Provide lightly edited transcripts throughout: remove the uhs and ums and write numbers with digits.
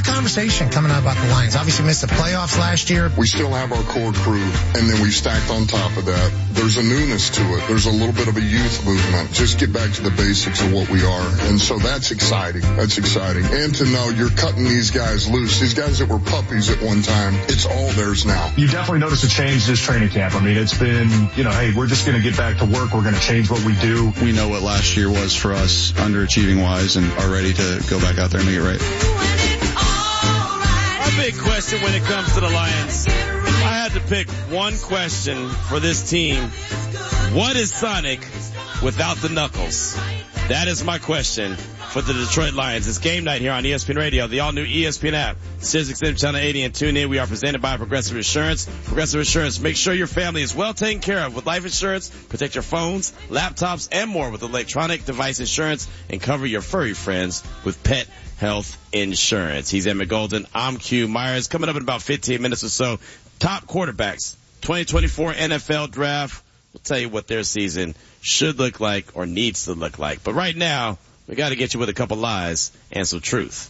conversation coming out about the Lions. Obviously missed the playoffs last year. We still have our core crew, and then we stacked on top of that. There's a newness to it. There's a little bit of a youth movement. Just get back to the basics of what we are. And so that's exciting. That's exciting. And to know you're cutting these guys loose, these guys that were puppies at one time, it's all theirs now. You definitely notice a change this training camp. I mean, it's been, hey, we're just going to get back to work. We're going to change what we do. We know what last year was for us underachieving wise and are ready to go back out there and make it right. A big question when it comes to the Lions. If I had to pick one question for this team, what is Sonic without the knuckles? That is my question for the Detroit Lions. It's game night here on ESPN Radio, the all-new ESPN app, SiriusXM Channel 80, and tune in. We are presented by Progressive Insurance. Progressive Insurance, make sure your family is well taken care of with life insurance. Protect your phones, laptops, and more with electronic device insurance, and cover your furry friends with pet health insurance. He's Emmett Golden. I'm Q Myers. Coming up in about 15 minutes or so, top quarterbacks, 2024 NFL Draft. We'll tell you what their season should look like or needs to look like. But right now, we got to get you with a couple lies and some truth.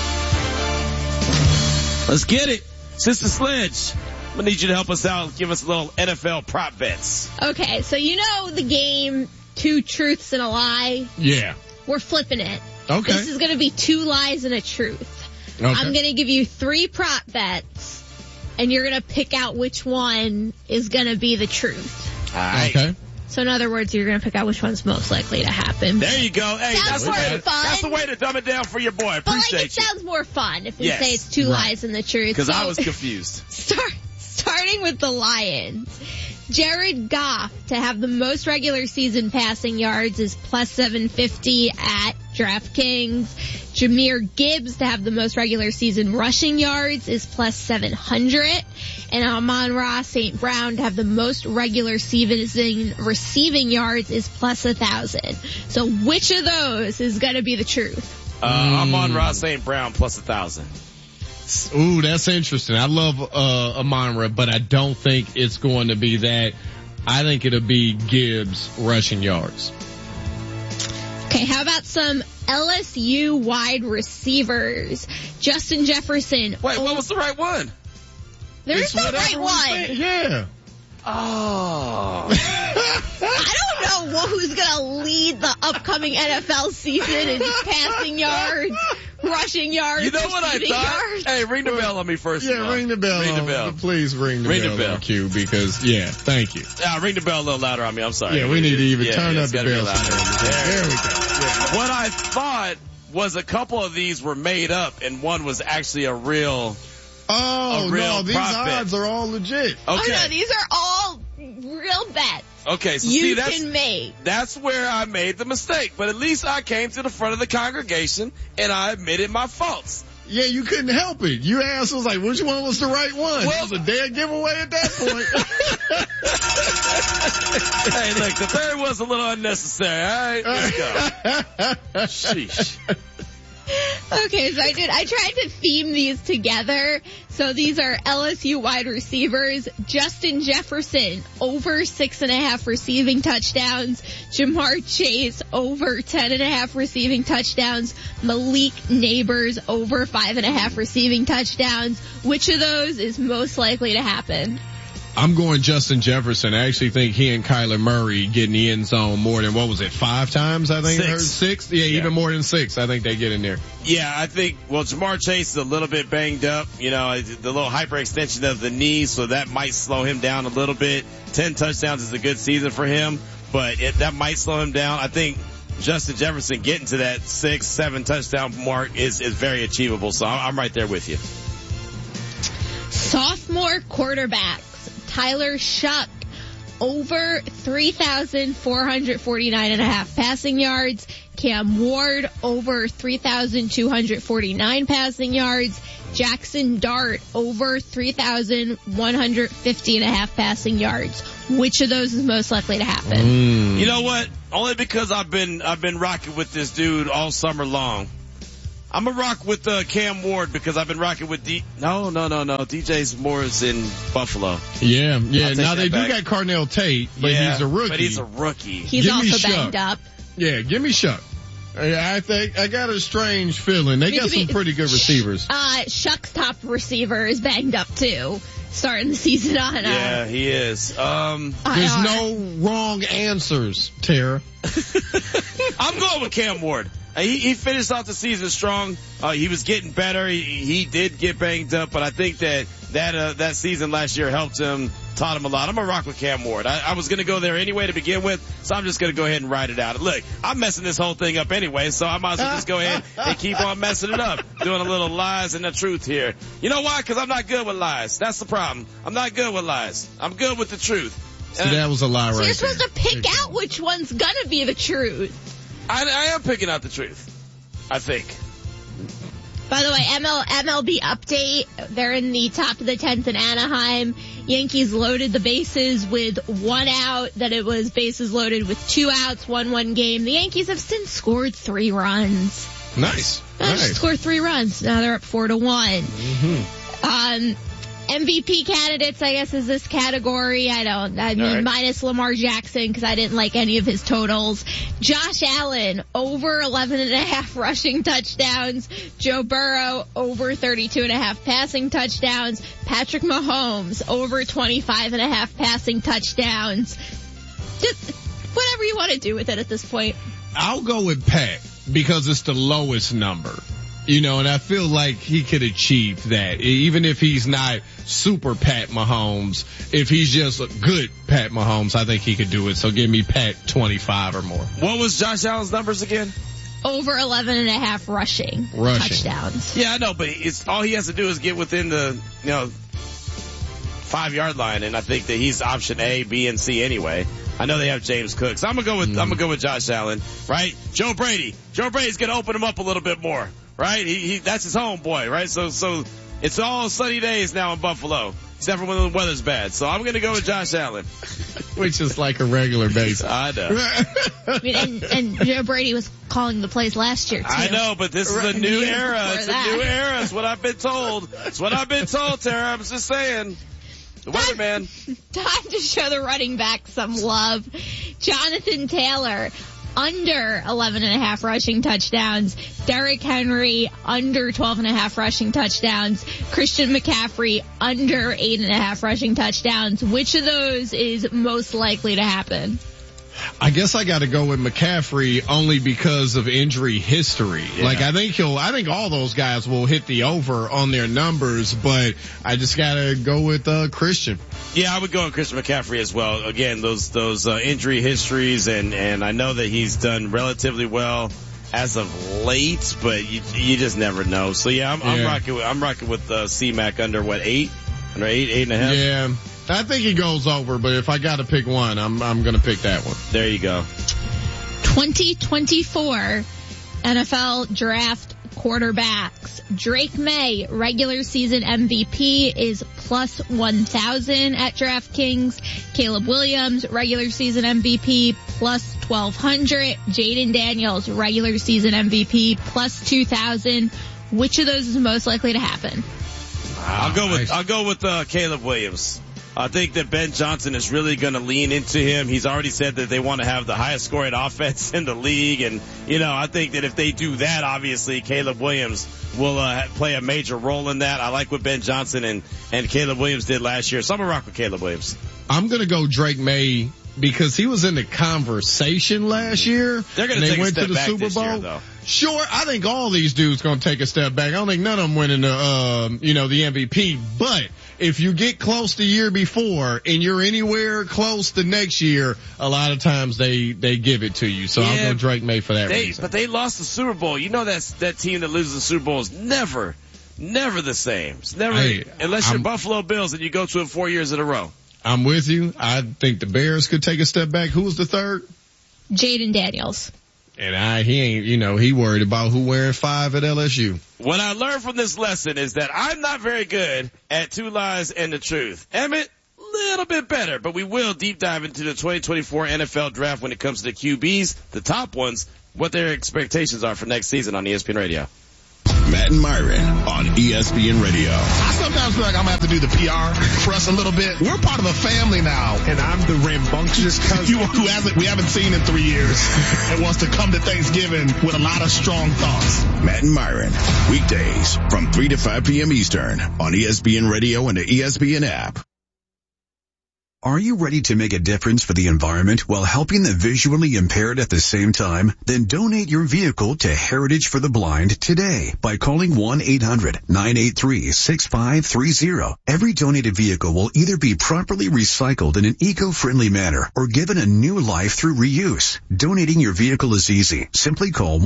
Let's get it. Sister Sledge, I'm going to need you to help us out. Give us a little NFL prop bets. Okay, so you know the game, 2 truths and a lie? Yeah. We're flipping it. Okay. This is going to be 2 lies and a truth. Okay. I'm going to give you 3 prop bets, and you're going to pick out which one is going to be the truth. All right. Okay. So in other words, you're going to pick out which one's most likely to happen. There you go. Hey, Sounds more fun. That's the way to dumb it down for your boy. But Appreciate it sounds more fun if we Yes. say it's 2 lies and the truth. Because So, I was confused. starting with the Lions. Jared Goff to have the most regular season passing yards is plus 750 at DraftKings. Jahmyr Gibbs to have the most regular season rushing yards is plus 700. And Amon-Ra St. Brown to have the most regular season receiving yards is plus 1,000. So which of those is going to be the truth? Amon-Ra St. Brown plus 1,000. Ooh, that's interesting. I love Amon-Ra, but I don't think it's going to be that. I think it'll be Gibbs rushing yards. Okay, how about some LSU wide receivers? Justin Jefferson. Wait, what was the right one? There's no right one. Yeah. Oh. I don't know who's going to lead the upcoming NFL season in passing yards, rushing yards, You know what I receiving thought? yards. Hey, ring the bell on me first. Yeah, ring the bell. Ring the bell. Please ring the bell on Q because, thank you. Ring the bell a little louder on me. I'm sorry. Yeah, we need to even turn up the bell. There we go. Yeah. What I thought was a couple of these were made up and one was actually a real no, these prop bet. odds are all legit. Okay. Oh, no, these are all real bets. Okay, so you can make. That's where I made the mistake. But at least I came to the front of the congregation and I admitted my faults. Yeah, you couldn't help it. You asked was like, which one was the right one? Well, it was a dead giveaway at that point. Hey, look, the third was a little unnecessary. All right, let's go. Sheesh. Okay, so I tried to theme these together. So these are LSU wide receivers. Justin Jefferson, over 6.5 receiving touchdowns. Jamar Chase, over 10.5 receiving touchdowns. Malik Neighbors, over 5.5 receiving touchdowns. Which of those is most likely to happen? I'm going Justin Jefferson. I actually think he and Kyler Murray get in the end zone more than, 5 times? I think 6. Yeah, even more than 6. I think they get in there. Yeah, I think, Jamar Chase is a little bit banged up. The little hyperextension of the knee, so that might slow him down a little bit. 10 touchdowns is a good season for him, but that might slow him down. I think Justin Jefferson getting to that 6-7 touchdown mark is very achievable, so I'm right there with you. Sophomore quarterbacks. Tyler Shuck, over 3,449.5 passing yards. Cam Ward, over 3,249 passing yards. Jackson Dart, over 3,150.5 passing yards. Which of those is most likely to happen? You know what? Only because I've been rocking with this dude all summer long. I'm gonna rock with Cam Ward because I've been rocking with No. DJ's Moore's in Buffalo. Yeah. Now they do got Carnell Tate, but he's a rookie. But he's a rookie. He's also banged up. Yeah, give me Shuck. I think I got a strange feeling. They got some pretty good receivers. Shuck's top receiver is banged up too, starting the season on. Yeah, he is. There's no wrong answers, Tara. I'm going with Cam Ward. He finished off the season strong. He was getting better. He did get banged up, but I think that season last year helped him, taught him a lot. I'm gonna rock with Cam Ward. I was gonna go there anyway to begin with, so I'm just gonna go ahead and ride it out. Look, I'm messing this whole thing up anyway, so I might as well just go ahead and keep on messing it up, doing a little lies and the truth here. You know why? Because I'm not good with lies. That's the problem. I'm not good with lies. I'm good with the truth. So that was a lie right there. You're supposed to pick out which one's gonna be the truth. I am picking out the truth, I think. By the way, MLB update. They're in the top of the 10th in Anaheim. Yankees loaded the bases with 1 out. Then it was bases loaded with 2 outs, 1-1 game. The Yankees have since scored 3 runs. Nice. Scored 3 runs. Now they're up 4-1. Mm-hmm. MVP candidates, I guess, is this category. Minus Lamar Jackson because I didn't like any of his totals. Josh Allen, over 11.5 rushing touchdowns. Joe Burrow, over 32.5 passing touchdowns. Patrick Mahomes, over 25.5 passing touchdowns. Just whatever you want to do with it at this point. I'll go with Pat because it's the lowest number. And I feel like he could achieve that. Even if he's not super Pat Mahomes, if he's just a good Pat Mahomes, I think he could do it. So give me Pat 25 or more. What was Josh Allen's numbers again? Over 11.5 rushing touchdowns. Yeah, I know, but all he has to do is get within the, 5-yard line, and I think that he's option A, B, and C anyway. I know they have James Cook, so I'm gonna go with Josh Allen, right? Joe Brady's gonna open him up a little bit more. Right? That's his home boy, right? So it's all sunny days now in Buffalo, except for when the weather's bad. So I'm gonna go with Josh Allen. Which is like a regular basis. I know. And Joe Brady was calling the plays last year too. I know, but this is a new era. It's a new era. It's what I've been told. Tara. I'm just saying. The weatherman. Time to show the running back some love. Jonathan Taylor, under 11.5 rushing touchdowns. Derrick Henry, under 12.5 rushing touchdowns. Christian McCaffrey, under 8.5 rushing touchdowns. Which of those is most likely to happen? I guess I got to go with McCaffrey only because of injury history. Yeah. I think all those guys will hit the over on their numbers, but I just got to go with Christian. Yeah, I would go with Christian McCaffrey as well. Again, those injury histories, and I know that he's done relatively well as of late, but you just never know. So yeah, I'm rocking with C-Mac under 8.5. Yeah. I think he goes over, but if I got to pick one, I'm going to pick that one. There you go. 2024 NFL Draft quarterbacks. Drake May, regular season MVP, is plus 1,000 at DraftKings. Caleb Williams, regular season MVP, plus 1,200. Jaden Daniels, regular season MVP, plus 2,000. Which of those is most likely to happen? I'll go with Caleb Williams. I think that Ben Johnson is really going to lean into him. He's already said that they want to have the highest scoring offense in the league. And, I think that if they do that, obviously Caleb Williams will play a major role in that. I like what Ben Johnson and Caleb Williams did last year. So I'm going to rock with Caleb Williams. I'm going to go Drake May because he was in the conversation last year. They're going to take a step back Super Bowl. This year, though. Sure, I think all these dudes going to take a step back. I don't think none of them winning the MVP. But if you get close the year before and you're anywhere close the next year, a lot of times they give it to you. So I'll go Drake May for that reason. But they lost the Super Bowl. That team that loses the Super Bowl is never the same. It's never, unless you're Buffalo Bills and you go to it 4 years in a row. I'm with you. I think the Bears could take a step back. Who was the third? Jaden Daniels. And he ain't, he worried about who wearing 5 at LSU. What I learned from this lesson is that I'm not very good at 2 lies and the truth. Emmett, little bit better, but we will deep dive into the 2024 NFL draft when it comes to the QBs, the top ones, what their expectations are for next season on ESPN Radio. Matt and Myron on ESPN Radio. I sometimes sometimes feel like I'm going to have to do the PR for us a little bit. We're part of a family now. And I'm the rambunctious cousin we haven't seen in 3 years and wants to come to Thanksgiving with a lot of strong thoughts. Matt and Myron, weekdays from 3 to 5 p.m. Eastern on ESPN Radio and the ESPN app. Are you ready to make a difference for the environment while helping the visually impaired at the same time? Then donate your vehicle to Heritage for the Blind today by calling 1-800-983-6530. Every donated vehicle will either be properly recycled in an eco-friendly manner or given a new life through reuse. Donating your vehicle is easy. Simply call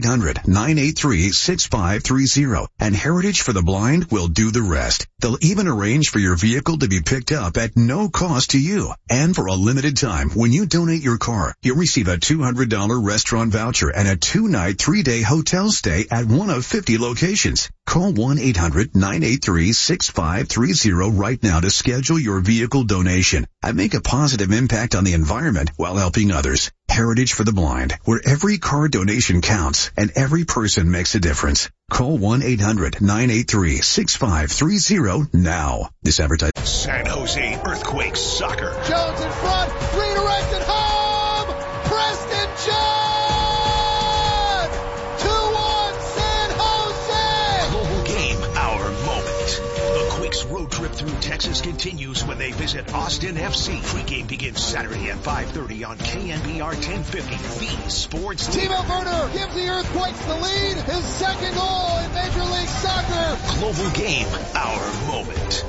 1-800-983-6530 and Heritage for the Blind will do the rest. They'll even arrange for your vehicle to be picked up at no cost to you. And for a limited time, when you donate your car, you'll receive a $200 restaurant voucher and a 2-night, 3-day hotel stay at one of 50 locations. Call 1-800-983-6530 right now to schedule your vehicle donation and make a positive impact on the environment while helping others. Heritage for the Blind, where every car donation counts and every person makes a difference. Call 1-800-983-6530 now. This advertisement. San Jose Earthquakes soccer. Jones in front, redirected home. Preston John. 2-1 San Jose. Global game, our moment. The Quakes road trip through Texas continues when they visit Austin FC. Pre-game begins Saturday at 5:30 on KNBR 1050. The Sports. Timo Werner gives the Earthquakes the lead. His second goal in Major League Soccer. Global game, our moment.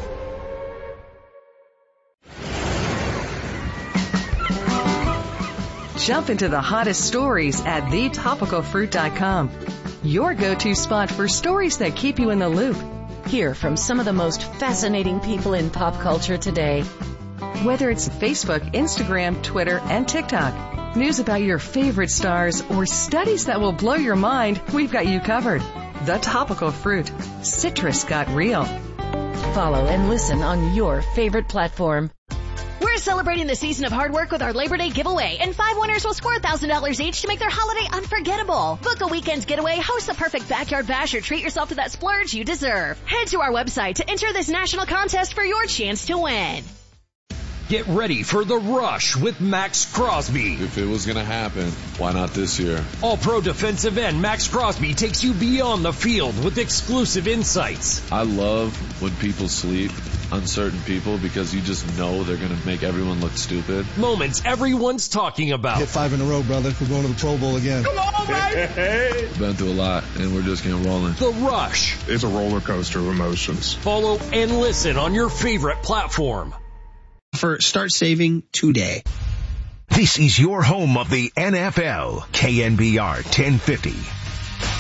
Jump into the hottest stories at thetopicalfruit.com. Your go-to spot for stories that keep you in the loop. Hear from some of the most fascinating people in pop culture today. Whether it's Facebook, Instagram, Twitter, and TikTok, news about your favorite stars, or studies that will blow your mind, we've got you covered. The Topical Fruit. Citrus got real. Follow and listen on your favorite platform. We're celebrating the season of hard work with our Labor Day giveaway, and 5 winners will score $1,000 each to make their holiday unforgettable. Book a weekend's getaway, host the perfect backyard bash, or treat yourself to that splurge you deserve. Head to our website to enter this national contest for your chance to win. Get ready for The Rush with Max Crosby. If it was going to happen, why not this year? All-pro defensive end Max Crosby takes you beyond the field with exclusive insights. I love when people sleep, uncertain people, because you just know they're going to make everyone look stupid. Moments everyone's talking about. Hit 5 in a row, brother. We're going to the Pro Bowl again. Come on, baby! Been through a lot, and we're just getting rolling. The Rush. It's a roller coaster of emotions. Follow and listen on your favorite platform. Start saving today. This is your home of the NFL, KNBR 1050.